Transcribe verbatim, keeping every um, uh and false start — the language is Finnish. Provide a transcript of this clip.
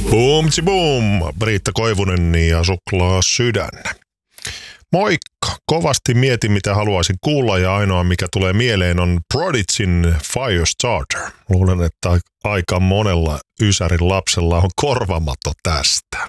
Boomtsi boom, Briitta Koivunen ja Suklaa sydän. Moikka! Kovasti mietin, mitä haluaisin kuulla, ja ainoa mikä tulee mieleen on Prodigyn Firestarter. Luulen, että aika monella Ysärin lapsella on korvamato tästä.